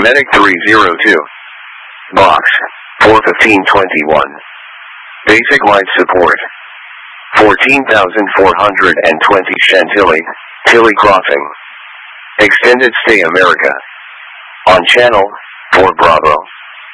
Medic 302. Box 41521. Basic life support. 14,420 Chantilly, Tilly Crossing. Extended stay America. On channel 4 Bravo.